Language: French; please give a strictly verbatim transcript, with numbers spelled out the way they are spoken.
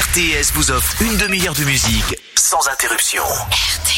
R T S vous offre une demi-heure de musique sans interruption.